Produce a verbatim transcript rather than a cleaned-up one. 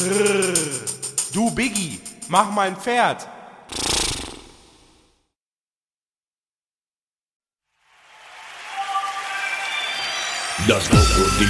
Du Biggie, mach mal ein Pferd. Das Krokodil